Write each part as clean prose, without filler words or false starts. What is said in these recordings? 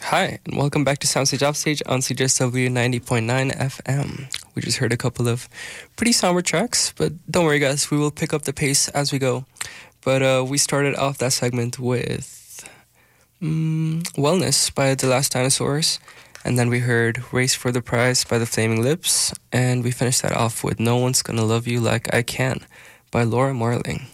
Hi, and welcome back to Soundstage Offstage on CJSW 90.9 FM. We just heard a couple of pretty somber tracks, but don't worry, guys, we will pick up the pace as we go. But we started off that segment with Wellness by The Last Dinosaurs, and then we heard Race for the Prize by The Flaming Lips, and we finished that off with No One's Gonna Love You Like I Can by Laura Marling.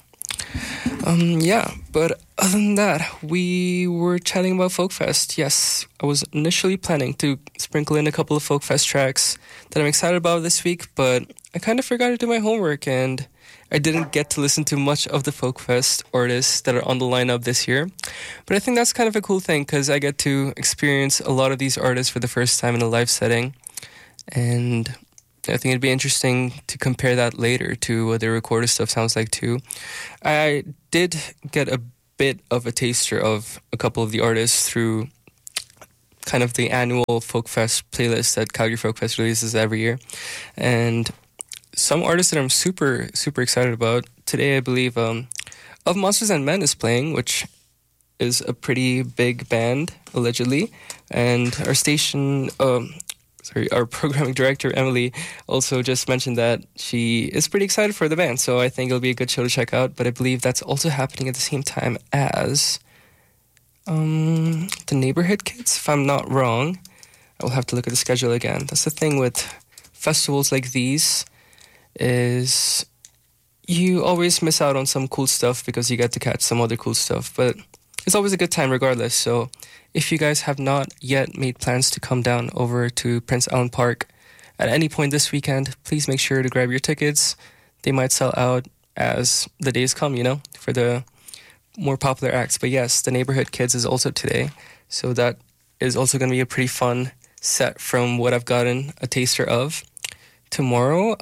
But other than that, we were chatting about Folkfest. Yes, I was initially planning to sprinkle in a couple of Folkfest tracks that I'm excited about this week, but I kind of forgot to do my homework and I didn't get to listen to much of the Folkfest artists that are on the lineup this year. But I think that's kind of a cool thing because I get to experience a lot of these artists for the first time in a live setting, and I think it'd be interesting to compare that later to what their recorded stuff sounds like too. I did get a bit of a taster of a couple of the artists through kind of the annual Folkfest playlist that Calgary Folkfest releases every year. And some artists that I'm super, super excited about. Today, I believe, Of Monsters and Men is playing, which is a pretty big band, allegedly. And our station... our programming director, Emily, also just mentioned that she is pretty excited for the band, so I think it'll be a good show to check out. But I believe that's also happening at the same time as the Neighborhood Kids, if I'm not wrong. I will have to look at the schedule again. That's the thing with festivals like these, is you always miss out on some cool stuff because you get to catch some other cool stuff. But it's always a good time regardless, so if you guys have not yet made plans to come down over to Prince Allen Park at any point this weekend, please make sure to grab your tickets. They might sell out as the days come, for the more popular acts. But yes, the Neighborhood Kids is also today, so that is also going to be a pretty fun set from what I've gotten a taster of. Tomorrow,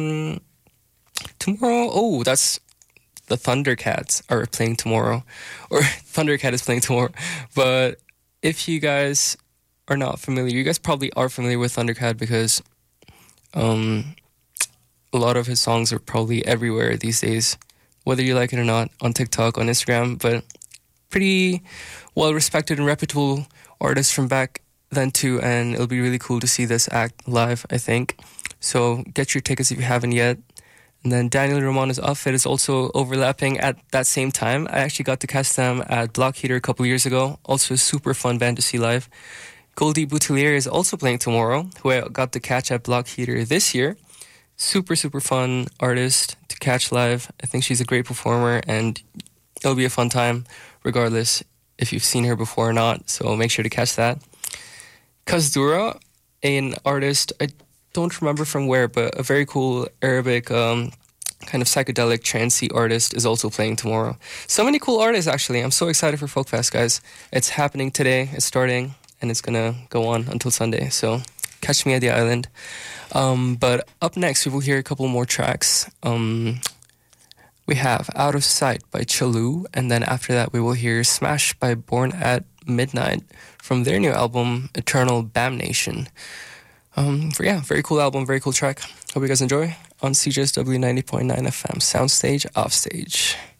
that's... the Thundercats are playing tomorrow, or Thundercat is playing tomorrow. But if you guys are not familiar, you guys probably are familiar with Thundercat because a lot of his songs are probably everywhere these days, whether you like it or not, on TikTok, on Instagram. But pretty well-respected and reputable artist from back then too, and it'll be really cool to see this act live, I think. So get your tickets if you haven't yet. And then Daniel Romano's Outfit is also overlapping at that same time. I actually got to catch them at Block Heater a couple years ago. Also a super fun band to see live. Goldie Boutelier is also playing tomorrow, who I got to catch at Block Heater this year. Super, super fun artist to catch live. I think she's a great performer, and it'll be a fun time regardless if you've seen her before or not. So make sure to catch that. Kazdura, an artist... I don't remember from where, but a very cool Arabic kind of psychedelic trancey artist is also playing tomorrow. So many cool artists, actually. I'm so excited for Folkfest, guys. It's happening today. It's starting, and it's going to go on until Sunday. So catch me at the island. But up next, we will hear a couple more tracks. We have Out of Sight by Chalou, and then after that, we will hear Smash by Born at Midnight from their new album, Eternal Damnation. Very cool album, very cool track. Hope you guys enjoy on CJSW 90.9 FM, Soundstage, Offstage.